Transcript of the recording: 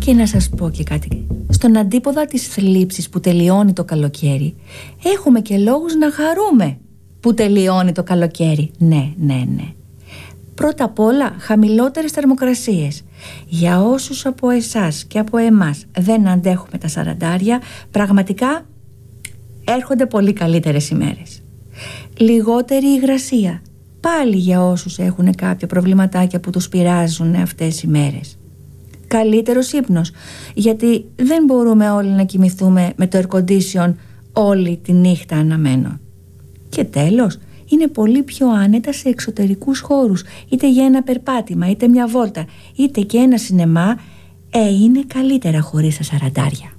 Και να σας πω και κάτι. Στον αντίποδα της θλίψης που τελειώνει το καλοκαίρι, έχουμε και λόγους να χαρούμε που τελειώνει το καλοκαίρι. Ναι. Πρώτα απ' όλα, χαμηλότερες θερμοκρασίες. Για όσους από εσάς και από εμάς δεν αντέχουμε τα 40, πραγματικά έρχονται πολύ καλύτερες ημέρες. Λιγότερη υγρασία. Πάλι για όσους έχουν κάποια προβληματάκια που τους πειράζουν αυτές οι μέρες. Καλύτερος ύπνος, γιατί δεν μπορούμε όλοι να κοιμηθούμε με το air condition όλη τη νύχτα αναμένο. Και τέλος, είναι πολύ πιο άνετα σε εξωτερικούς χώρους, είτε για ένα περπάτημα, είτε μια βόλτα, είτε και ένα σινεμά. Είναι καλύτερα χωρίς τα 40.